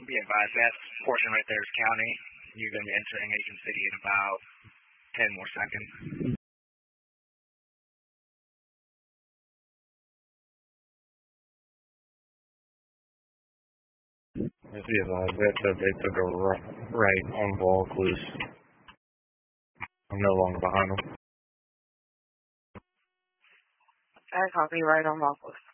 Be advised that portion right there is county. You're going to be entering Agent City in about 10 more seconds. Just be advised that they took a right on Vaucluse. I'm no longer behind them. I copy right on Vaucluse.